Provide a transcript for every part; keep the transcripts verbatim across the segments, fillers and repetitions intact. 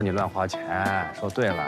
你乱花钱。说对了，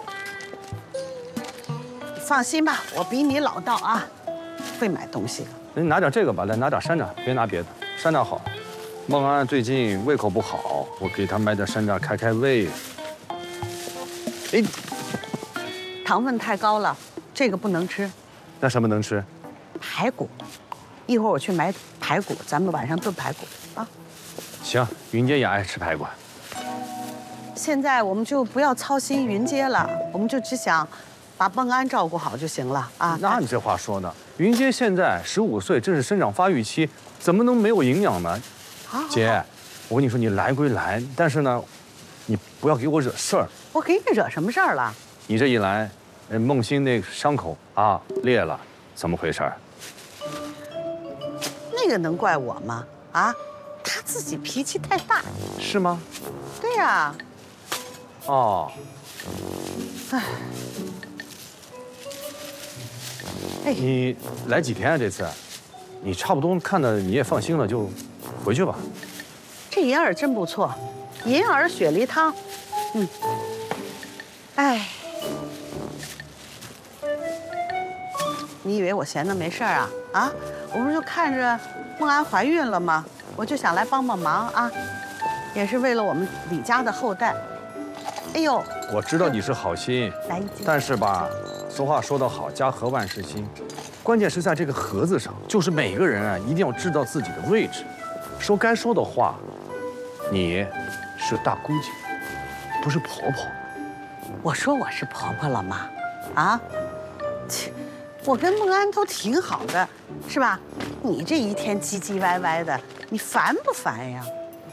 放心吧，我比你老道啊，会买东西的。 那你拿点这个吧，来拿点山楂，别拿别的，山楂好。孟安最近胃口不好，我给他买点山楂开开胃。哎， 糖分太高了，这个不能吃。 那什么能吃？ 排骨，一会儿我去买排骨，咱们晚上炖排骨啊。 行，云姐也爱吃排骨。 现在我们就不要操心云阶了，我们就只想把孟安照顾好就行了啊。 那你这话说的，云阶现在十五岁，正是生长发育期，怎么能没有营养呢？姐，我跟你说，你来归来，但是呢，你不要给我惹事儿。 我给你惹什么事儿了？ 你这一来，孟欣那伤口啊裂了，怎么回事？ 那个能怪我吗？啊，他自己脾气太大。 是吗？ 对呀。 哦。 哎。哎， 你来几天啊？这次，你差不多看的你也放心了，就回去吧。 这银耳真不错，银耳雪梨汤，嗯，哎，你以为我闲的没事儿啊？啊，我不是就看着孟安怀孕了吗？我就想来帮帮忙啊，也是为了我们李家的后代。哎呦， 我知道你是好心， 来一斤， 但是吧，俗话说得好，家和万事兴，关键是在这个盒子上，就是每个人啊，一定要知道自己的位置，说该说的话。你是大姑姐，不是婆婆。 我说我是婆婆了吗？啊，切，我跟孟安都挺好的，是吧？你这一天唧唧歪歪的，你烦不烦呀？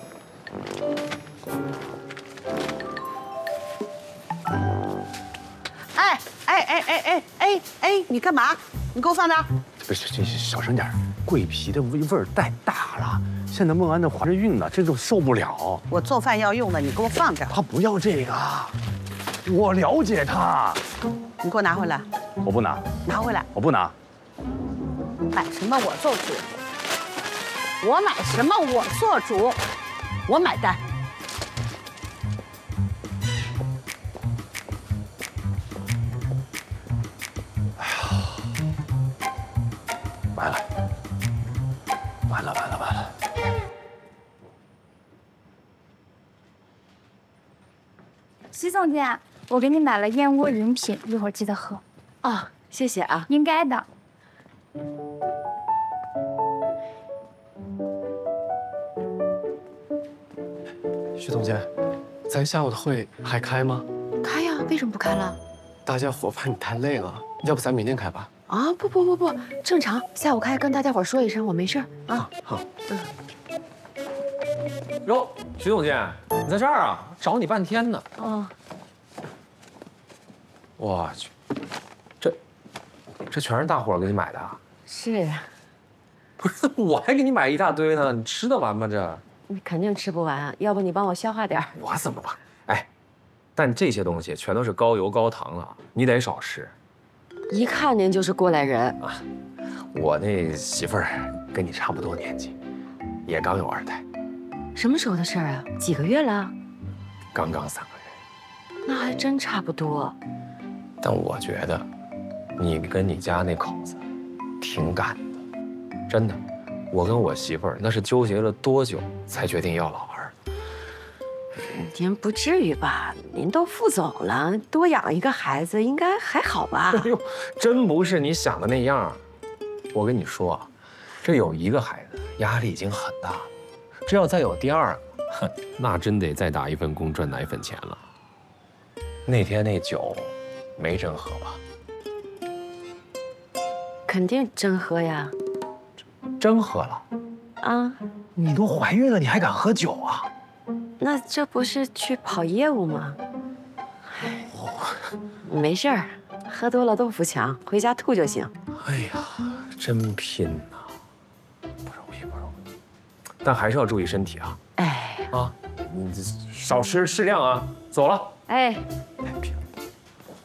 哎哎哎哎哎哎哎，你干嘛？你给我放那儿！ 不是，这小声点，桂皮的味味儿太大了。现在孟安那怀着孕呢，这就受不了。 我做饭要用的，你给我放这儿。 他不要这个，我了解他。 你给我拿回来。 我不拿。 拿回来。 我不拿。 买什么我做主。我买什么我做主，我买单。 哎呀，完了，完了，完了，完了。 徐总监，我给你买了燕窝饮品，一会儿记得喝。 哦，谢谢啊。 应该的。 徐总监，咱下午的会还开吗？ 开呀，为什么不开了？ 大家伙怕你太累了，要不咱明天开吧？ 啊，不不不不，正常，下午开，跟大家伙说一声，我没事啊。 好。 嗯。 哟，徐总监，你在这儿啊？找你半天呢。 哦。 我去，这这全是大伙儿给你买的啊？ 是。 不是，我还给你买一大堆呢，你吃得完吗？这你肯定吃不完啊，要不你帮我消化点儿。 我怎么办？哎，但这些东西全都是高油高糖啊，你得少吃。 一看您就是过来人啊！我那媳妇儿跟你差不多年纪，也刚有二胎。 什么时候的事儿啊？几个月了？ 刚刚三个月。 那还真差不多。 但我觉得，你跟你家那口子挺赶的，真的。我跟我媳妇儿那是纠结了多久才决定要老二。 您不至于吧？您都副总了，多养一个孩子应该还好吧？ 哎呦，真不是你想的那样。我跟你说，这有一个孩子压力已经很大了，这要再有第二个，哼，那真得再打一份工赚奶粉钱了。那天那酒，没真喝吧？ 肯定真喝呀。 真喝了？ 啊！ 你都怀孕了，你还敢喝酒啊？ 那这不是去跑业务吗？哎，没事儿，喝多了豆腐强，回家吐就行。 哎呀，真拼呐，不容易不容易，但还是要注意身体啊。 哎， 啊，你少吃适量啊。走了。 哎。 太拼了。